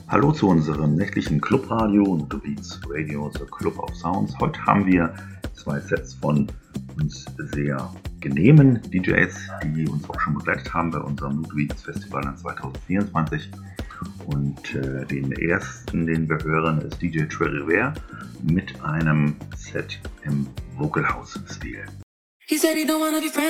Hallo zu unserem nächtlichen Clubradio, The Beats Radio, The Club of Sounds. Heute haben wir zwei Sets von uns sehr genehmen DJs, die uns auch schon begleitet haben bei unserem Mood Beats Festival 2024. Und den ersten, den wir hören, ist DJ Trey Rivera mit einem Set im Vocal House Stil.